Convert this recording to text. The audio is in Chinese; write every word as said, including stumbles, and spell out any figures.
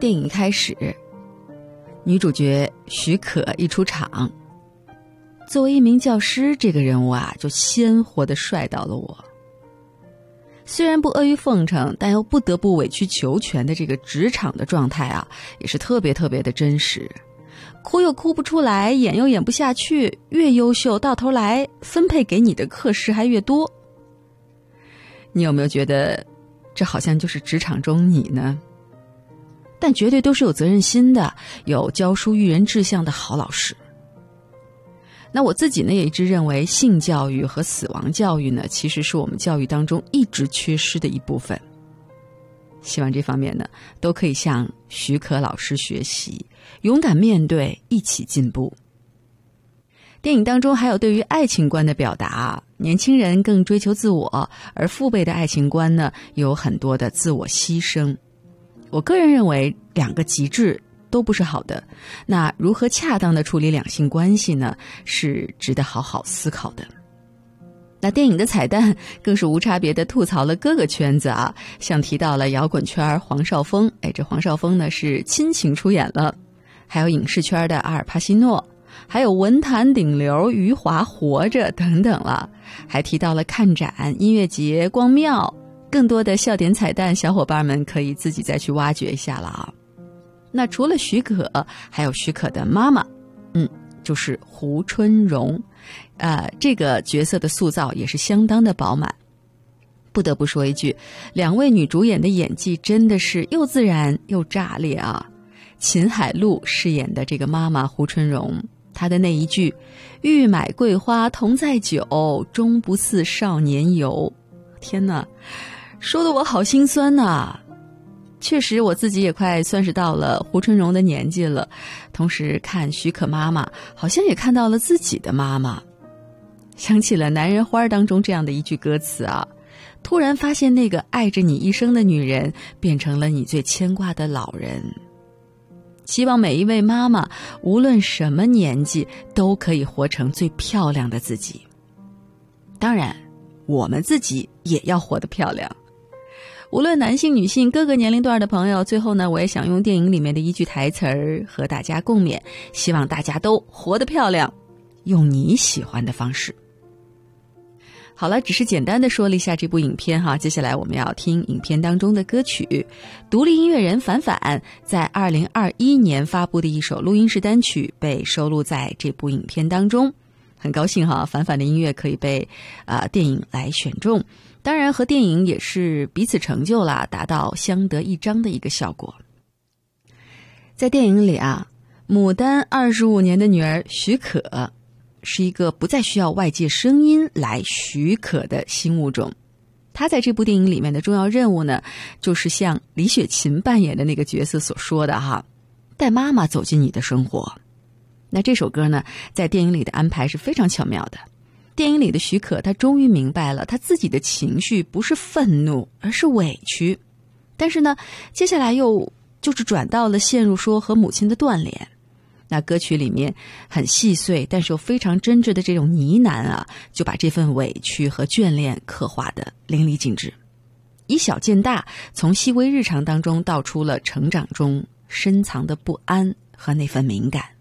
电影开始，女主角许可一出场，作为一名教师，这个人物啊就鲜活地帅到了我。虽然不阿谀奉承，但又不得不委曲求全的这个职场的状态啊，也是特别特别的真实。哭又哭不出来，演又演不下去，越优秀到头来分配给你的课时还越多。你有没有觉得这好像就是职场中你呢？但绝对都是有责任心的，有教书育人志向的好老师。那我自己呢，也一直认为性教育和死亡教育呢，其实是我们教育当中一直缺失的一部分。希望这方面呢，都可以向许可老师学习，勇敢面对，一起进步。电影当中还有对于爱情观的表达，年轻人更追求自我，而父辈的爱情观呢，有很多的自我牺牲。我个人认为两个极致都不是好的，那如何恰当的处理两性关系呢，是值得好好思考的。那电影的彩蛋更是无差别的吐槽了各个圈子啊，像提到了摇滚圈黄少峰，哎，这黄少峰呢是亲情出演了，还有影视圈的阿尔帕西诺，还有文坛顶流余华活着等等了，还提到了看展、音乐节、逛庙，更多的笑点彩蛋，小伙伴们可以自己再去挖掘一下了啊。那除了许可，还有许可的妈妈，嗯，就是胡春荣，呃，这个角色的塑造也是相当的饱满。不得不说一句，两位女主演的演技真的是又自然又炸裂啊！秦海璐饰演的这个妈妈胡春荣，她的那一句“欲买桂花同载酒，终不似少年游”，天哪，说得我好心酸呐！确实我自己也快算是到了胡春荣的年纪了，同时看许可妈妈好像也看到了自己的妈妈，想起了男人花当中这样的一句歌词啊，突然发现那个爱着你一生的女人变成了你最牵挂的老人。希望每一位妈妈无论什么年纪都可以活成最漂亮的自己，当然我们自己也要活得漂亮。无论男性女性各个年龄段的朋友，最后呢，我也想用电影里面的一句台词儿和大家共勉，希望大家都活得漂亮，用你喜欢的方式。好了，只是简单的说了一下这部影片哈，接下来我们要听影片当中的歌曲。独立音乐人反反在二零二一年发布的一首录音室单曲被收录在这部影片当中，很高兴哈，反反的音乐可以被呃电影来选中。当然和电影也是彼此成就啦，达到相得益彰的一个效果。在电影里啊，牡丹二十五年的女儿许可是一个不再需要外界声音来许可的新物种。她在这部电影里面的重要任务呢，就是像李雪琴扮演的那个角色所说的哈，带妈妈走进你的生活。那这首歌呢，在电影里的安排是非常巧妙的。电影里的许可，他终于明白了他自己的情绪不是愤怒，而是委屈。但是呢，接下来又就是转到了陷入说和母亲的断联。那歌曲里面很细碎，但是又非常真挚的这种呢喃啊，就把这份委屈和眷恋刻画得淋漓尽致。以小见大，从细微日常当中道出了成长中深藏的不安和那份敏感。